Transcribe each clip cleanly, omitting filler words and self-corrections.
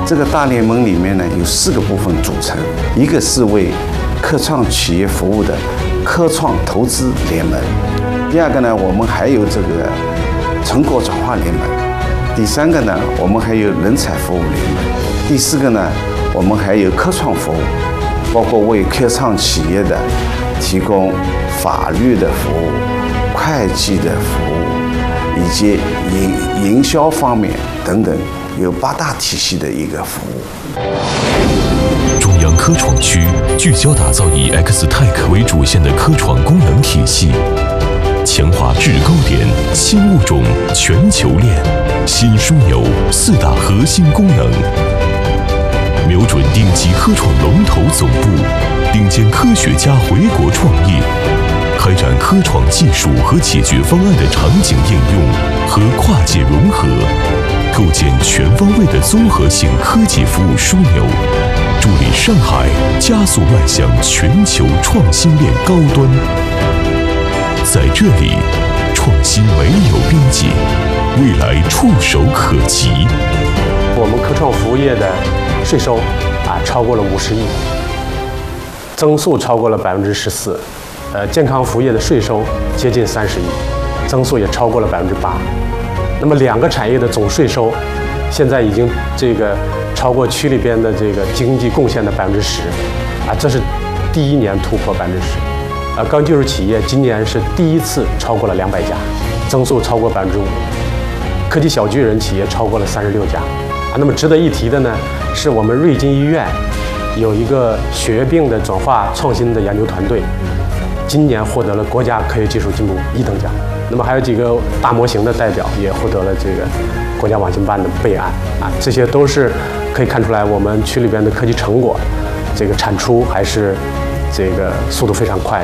这个大联盟里面呢，有4个部分组成，一个是为科创企业服务的科创投资联盟，第2个呢，我们还有这个成果转化联盟，第3个呢，我们还有人才服务联盟，第4个呢，我们还有科创服务，包括为科创企业的提供法律的服务、会计的服务，以及营销方面等等，有8大体系的一个服务。 中央科创区聚焦打造以 X-Tech 为主线的科创功能体系，强化制高点、新物种、全球链、新枢纽4大核心功能，瞄准顶级科创龙头总部，顶尖科学家回国创业，开展科创技术和解决方案的场景应用和跨界融合，构建全方位的综合性科技服务枢纽，助力上海加速迈向全球创新链高端。在这里，创新没有边界，未来触手可及。 我们科创服务业的税收超过了50亿，增速超过了14%。健康服务业的税收接近30亿，增速也超过了8%。那么2个产业的总税收，现在已经超过区里边的经济贡献的10%，这是第1年突破10%。高技术企业今年是第1次超过了200家，增速超过5%。科技小巨人企业超过了36家。那么值得一提的呢，是我们瑞金医院有一个血液病的转化创新的研究团队，今年获得了国家科学技术进步1等奖。那么还有几个大模型的代表也获得了国家网信办的备案这些都是可以看出来我们区里边的科技成果，产出还是速度非常快的。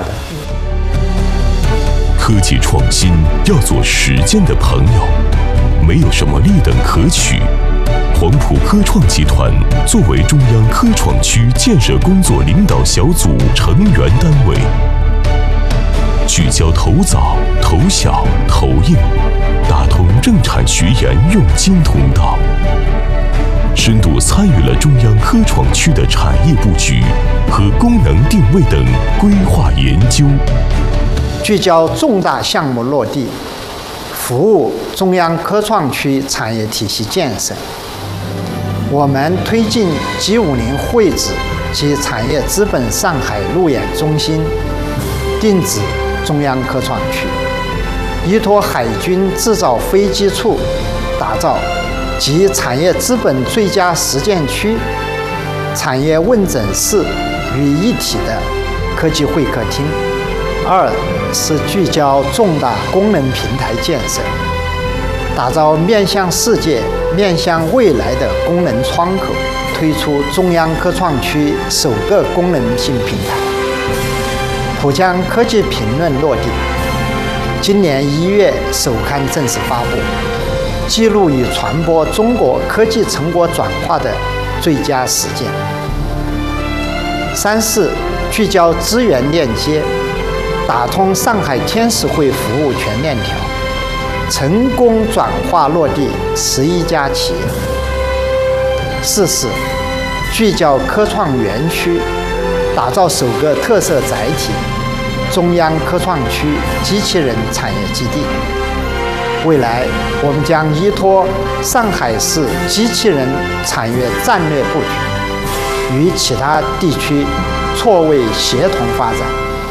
科技创新要做实践的朋友，没有什么立等可取。黄埔科创集团作为中央科创区建设工作领导小组成员单位，聚焦投早、投小、投硬，打通政产学研用经通道，深度参与了中央科创区的产业布局和功能定位等规划研究， 聚焦重大项目落地，服务中央科创区产业体系建设。我们推进 G50会址及产业资本上海路演中心定址中央科创区，依托海军制造飞机处打造集产业资本最佳实践区、产业问诊室于一体的科技会客厅。2是聚焦重大功能平台建设，打造面向世界、面向未来的功能窗口，推出中央科创区首个功能性平台。浦江科技评论落地，今年1月首刊正式发布，记录与传播中国科技成果转化的最佳实践。3是聚焦资源链接，打通上海天使会服务全链条，成功转化落地11家企业。4是聚焦科创园区，打造首个特色载体——中央科创区机器人产业基地。未来，我们将依托上海市机器人产业战略布局，与其他地区错位协同发展。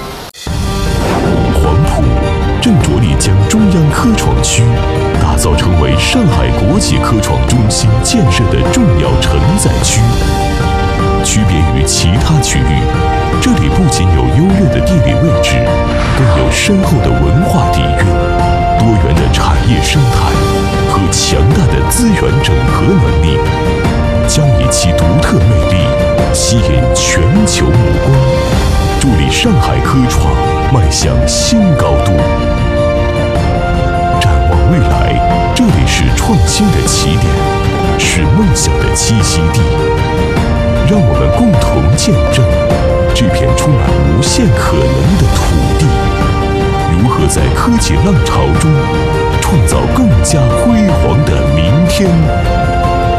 黄埔正着力将中央科创区打造成为上海国际科创中心建设的重要承载区。区别于其他区域，这里不仅有优越的地理位置，更有深厚的文化底蕴、多元的产业生态和强大的资源整合能力，将以其独特魅力吸引全球目光，助力上海科创迈向新高度。展望未来，这里是创新的起点，是梦想的栖息地。让我们共同见证这片充满无限可能的土地，如何在科技浪潮中创造更加辉煌的明天。